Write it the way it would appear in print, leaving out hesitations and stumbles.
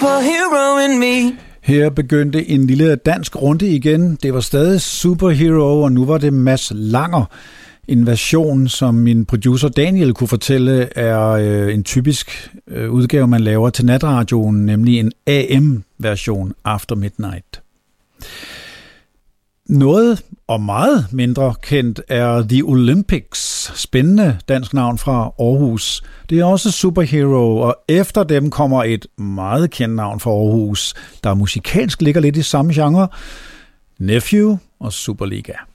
Superhero in me. Her begyndte en lille dansk runde igen. Det var stadig Superhero, og nu var det Mads Langer. En version, som min producer Daniel kunne fortælle, er en typisk udgave, man laver til natradioen, nemlig en AM-version, After Midnight. Noget og meget mindre kendt er The Olympics, spændende dansk navn fra Aarhus. Det er også Superhero, og efter dem kommer et meget kendt navn fra Aarhus, der musikalsk ligger lidt i samme genre, Nephew og Superliga.